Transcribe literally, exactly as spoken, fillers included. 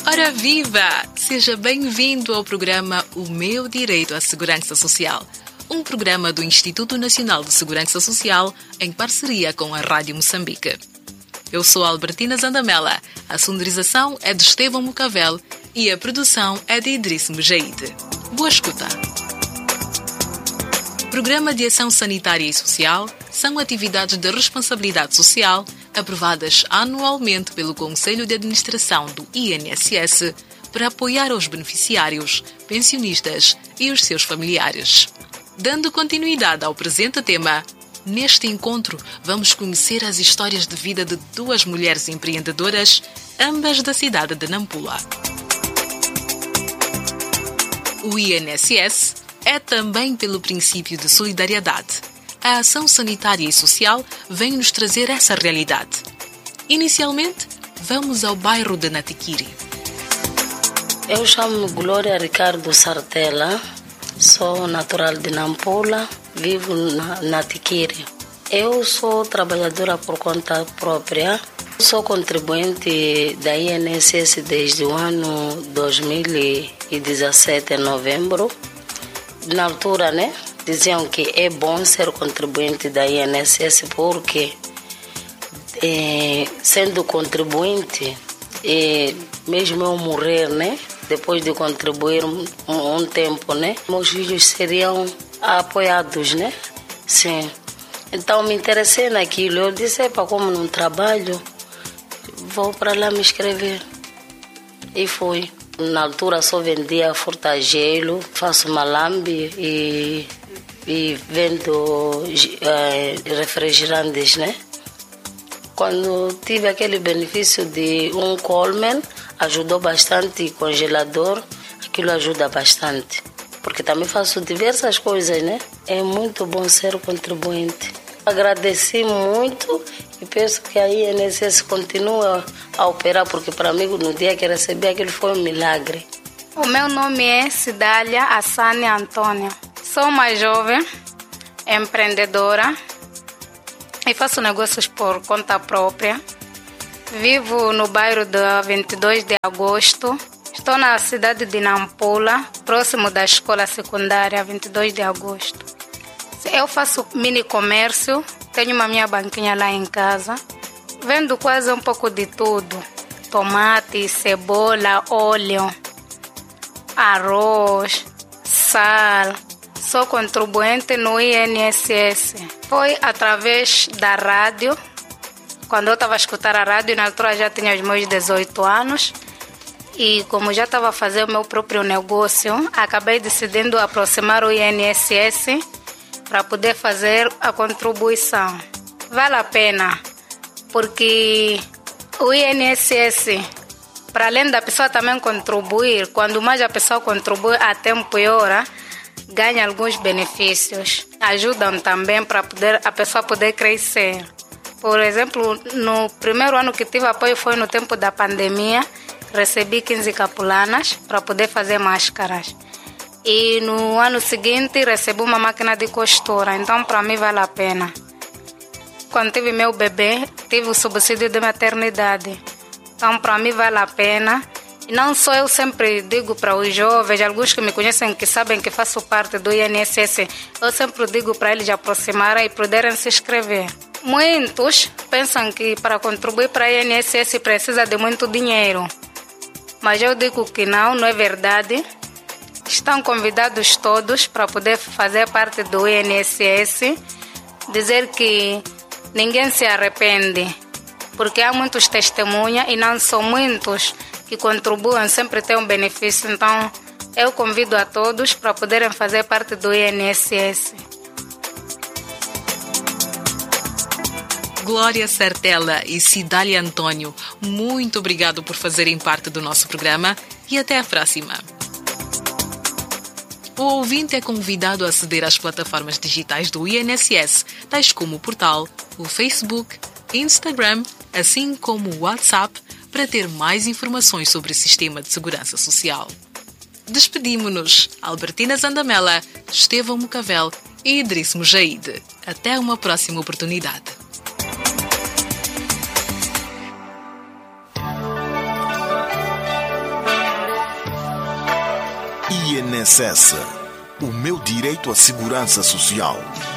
Ora viva! Seja bem-vindo ao programa O Meu Direito à Segurança Social, um programa do Instituto Nacional de Segurança Social em parceria com a Rádio Moçambique. Eu sou Albertina Zandamela, a sonorização é de Estevão Mucavel e a produção é de Idriss Mujaide. Boa escuta! Programa de Ação Sanitária e Social são atividades de responsabilidade social aprovadas anualmente pelo Conselho de Administração do I N S S para apoiar os beneficiários, pensionistas e os seus familiares. Dando continuidade ao presente tema, neste encontro vamos conhecer as histórias de vida de duas mulheres empreendedoras, ambas da cidade de Nampula. O I N S S é também pelo princípio de solidariedade. A ação sanitária e social vem nos trazer essa realidade. Inicialmente, vamos ao bairro de Natiquiri. Eu chamo-me Glória Ricardo Sartella, sou natural de Nampula, vivo na Natiquiri. Eu sou trabalhadora por conta própria, sou contribuinte da I N S S desde o ano dois mil e dezessete, em novembro. Na altura, né? Diziam que é bom ser contribuinte da I N S S porque, eh, sendo contribuinte, eh, mesmo eu morrer, né? Depois de contribuir um, um tempo, né? Meus filhos seriam apoiados, né? Sim. Então me interessei naquilo. Eu disse, epa, como não trabalho, vou para lá me inscrever. E fui. Na altura só vendia fortagelo, faço malambe e, e vendo eh, refrigerantes, né? Quando tive aquele benefício de um Coleman, ajudou bastante, congelador, aquilo ajuda bastante. Porque também faço diversas coisas, né? É muito bom ser contribuinte. Agradeci muito e penso que a I N S S continua a operar, porque para mim, no dia que recebi aquilo foi um milagre. O meu nome é Cidália Assane Antônia. Sou uma jovem empreendedora e faço negócios por conta própria. Vivo no bairro da vinte e dois de agosto. Estou na cidade de Nampula, próximo da escola secundária vinte e dois de agosto. Eu faço mini comércio, tenho uma minha banquinha lá em casa. Vendo quase um pouco de tudo. Tomate, cebola, óleo, arroz, sal. Sou contribuinte no I N S S. Foi através da rádio. Quando eu estava a escutar a rádio, na altura já tinha os meus dezoito anos. E como já estava a fazer o meu próprio negócio, acabei decidindo aproximar o I N S S para poder fazer a contribuição. Vale a pena, porque o I N S S, para além da pessoa também contribuir, quando mais a pessoa contribui a tempo e hora, ganha alguns benefícios. Ajudam também para poder, a pessoa poder crescer. Por exemplo, no primeiro ano que tive apoio foi no tempo da pandemia. Recebi quinze capulanas para poder fazer máscaras. E no ano seguinte recebi uma máquina de costura. Então, para mim, vale a pena. Quando tive meu bebê, tive o subsídio de maternidade. Então, para mim, vale a pena. E não só eu sempre digo para os jovens, alguns que me conhecem, que sabem que faço parte do I N S S, eu sempre digo para eles aproximarem e poderem se inscrever. Muitos pensam que para contribuir para a I N S S precisa de muito dinheiro. Mas eu digo que não, não é verdade. Estão convidados todos para poder fazer parte do I N S S. Dizer que ninguém se arrepende, porque há muitos testemunhas e não são muitos que contribuem, sempre tem um benefício. Então, eu convido a todos para poderem fazer parte do I N S S. Glória Sartella e Cidália Antônio, muito obrigado por fazerem parte do nosso programa e até a próxima. O ouvinte é convidado a aceder às plataformas digitais do I N S S, tais como o portal, o Facebook, Instagram, assim como o WhatsApp, para ter mais informações sobre o sistema de segurança social. Despedimo-nos, Albertina Zandamela, Estevão Mucavel e Idriss Mujaide. Até uma próxima oportunidade. I N S S, o meu direito à segurança social.